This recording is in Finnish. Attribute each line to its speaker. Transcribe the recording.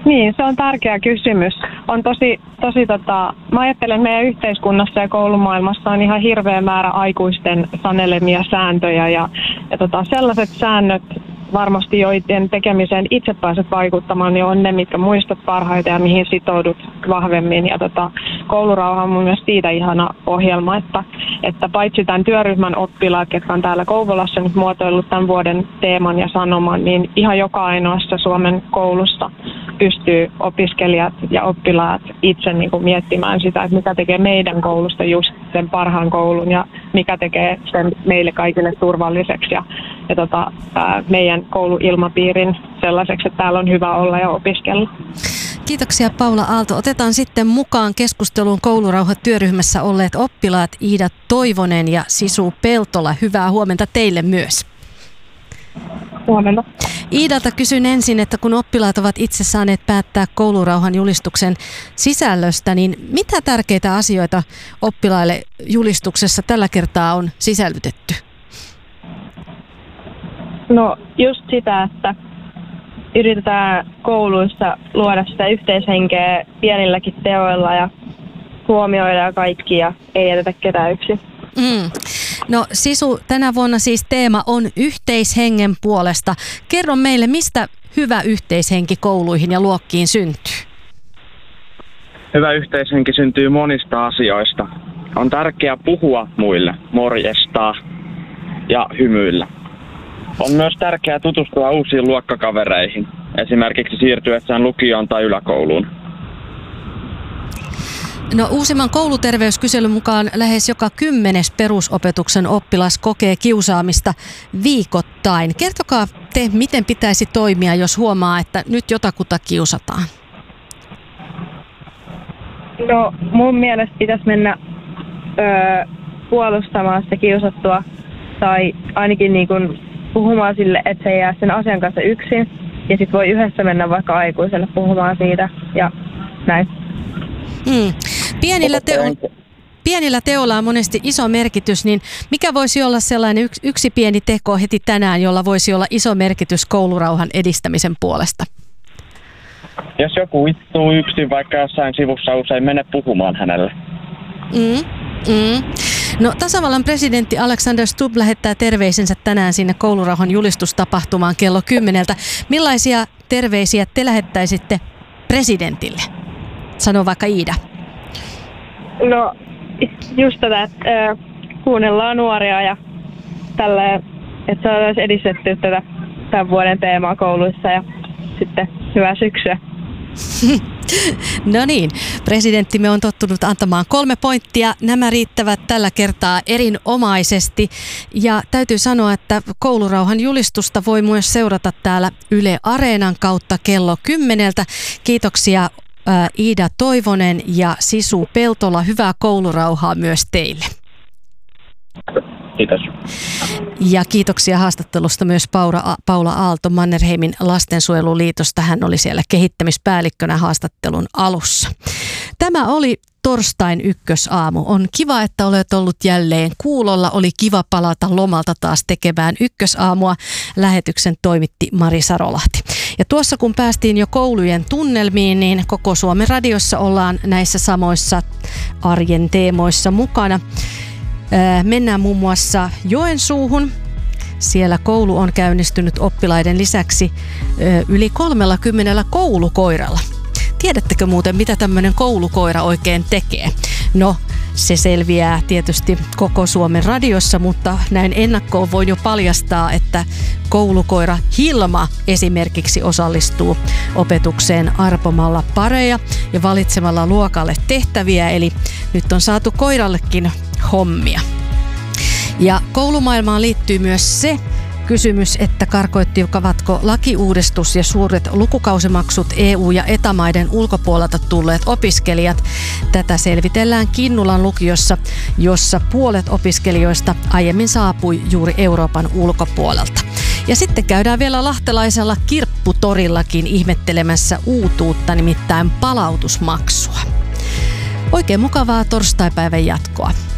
Speaker 1: Niin, se on tärkeä kysymys. On mä ajattelen, että meidän yhteiskunnassa ja koulumaailmassa on ihan hirveä määrä aikuisten sanelemia sääntöjä ja sellaiset säännöt varmasti, joiden tekemiseen itse pääset vaikuttamaan, niin on ne, mitkä muistat parhaiten ja mihin sitoudut vahvemmin. Ja koulurauha on mun mielestä siitä ihana ohjelma, että paitsi tämän työryhmän oppilaat, jotka on täällä Kouvolassa nyt muotoillut tämän vuoden teeman ja sanoman, niin ihan joka ainoassa Suomen koulussa pystyy opiskelijat ja oppilaat itse niin kuin miettimään sitä, että mikä tekee meidän koulusta just sen parhaan koulun ja mikä tekee sen meille kaikille turvalliseksi ja meidän kouluilmapiirin sellaiseksi, että täällä on hyvä olla ja opiskella.
Speaker 2: Kiitoksia Paula Aalto. Otetaan sitten mukaan keskusteluun koulurauha-työryhmässä olleet oppilaat Iida Toivonen ja Sisu Peltola. Hyvää huomenta teille myös.
Speaker 1: Huomenta.
Speaker 2: Iidalta kysyn ensin, että kun oppilaat ovat itse saaneet päättää koulurauhan julistuksen sisällöstä, niin mitä tärkeitä asioita oppilaille julistuksessa tällä kertaa on sisällytetty?
Speaker 3: No just sitä, että yritetään kouluissa luoda sitä yhteishenkeä pienilläkin teoilla ja huomioida kaikki ja ei jätetä ketään yksin.
Speaker 2: No Sisu, tänä vuonna siis teema on yhteishengen puolesta. Kerro meille, mistä hyvä yhteishenki kouluihin ja luokkiin syntyy?
Speaker 4: Hyvä yhteishenki syntyy monista asioista. On tärkeää puhua muille, morjestaa ja hymyillä. On myös tärkeää tutustua uusiin luokkakavereihin, esimerkiksi siirtyessään lukioon tai yläkouluun.
Speaker 2: No uusimman kouluterveyskyselyn mukaan lähes joka 10. perusopetuksen oppilas kokee kiusaamista viikoittain. Kertokaa te, miten pitäisi toimia, jos huomaa, että nyt jotakuta kiusataan.
Speaker 3: No mun mielestä pitäisi mennä puolustamaan sitä kiusattua tai ainakin niin kuin puhumaan sille, että se ei jää sen asian kanssa yksin. Ja sitten voi yhdessä mennä vaikka aikuiselle puhumaan siitä ja näin.
Speaker 2: Pienillä teoilla on monesti iso merkitys, niin mikä voisi olla sellainen yksi pieni teko heti tänään, jolla voisi olla iso merkitys koulurauhan edistämisen puolesta?
Speaker 4: Jos joku istuu yksin vaikka jossain sivussa, usein mene puhumaan hänelle.
Speaker 2: No tasavallan presidentti Alexander Stubb lähettää terveisensä tänään sinne koulurauhan julistustapahtumaan kello 10. Millaisia terveisiä te lähettäisitte presidentille? Sano vaikka Iida.
Speaker 3: No just tätä, että kuunnellaan nuoria ja tälleen, että saadaan edistettyä tätä tämän vuoden teemaa kouluissa ja sitten hyvää syksyä.
Speaker 2: No niin, presidenttimme on tottunut antamaan 3 pointtia. Nämä riittävät tällä kertaa erinomaisesti. Ja täytyy sanoa, että koulurauhan julistusta voi myös seurata täällä Yle Areenan kautta kello 10. Kiitoksia Iida Toivonen ja Sisu Peltola. Hyvää koulurauhaa myös teille.
Speaker 4: Kiitos.
Speaker 2: Ja kiitoksia haastattelusta myös Paula Aalto Mannerheimin lastensuojeluliitosta. Hän oli siellä kehittämispäällikkönä haastattelun alussa. Tämä oli torstain ykkösaamu. On kiva, että olet ollut jälleen kuulolla. Oli kiva palata lomalta taas tekemään ykkösaamua. Lähetyksen toimitti Mari Sarolahti. Ja tuossa kun päästiin jo koulujen tunnelmiin, niin koko Suomen radiossa ollaan näissä samoissa arjen teemoissa mukana. Mennään muun muassa Joensuuhun. Siellä koulu on käynnistynyt oppilaiden lisäksi yli 30 koulukoiralla. Tiedättekö muuten, mitä tämmöinen koulukoira oikein tekee? No, se selviää tietysti koko Suomen radiossa, mutta näin ennakkoon voin jo paljastaa, että koulukoira Hilma esimerkiksi osallistuu opetukseen arpomalla pareja ja valitsemalla luokalle tehtäviä, eli nyt on saatu koirallekin hommia. Ja koulumaailmaan liittyy myös se kysymys, että karkoittivatko lakiuudistus ja suuret lukukausimaksut EU- ja ETA-maiden ulkopuolelta tulleet opiskelijat. Tätä selvitellään Kinnulan lukiossa, jossa puolet opiskelijoista aiemmin saapui juuri Euroopan ulkopuolelta. Ja sitten käydään vielä lahtelaisella Kirpputorillakin ihmettelemässä uutuutta, nimittäin palautusmaksua. Oikein mukavaa torstaipäivän jatkoa.